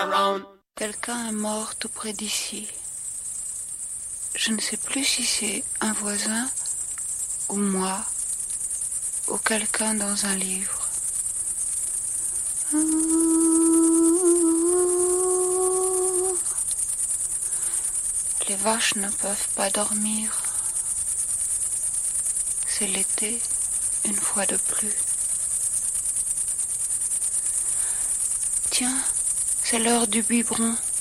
around. Quelqu'un est mort tout près d'ici. Je ne sais plus si c'est un voisin ou moi ou quelqu'un dans un livre. Les vaches ne peuvent pas dormir. C'est l'été, une fois de plus. Tiens, c'est l'heure du biberon.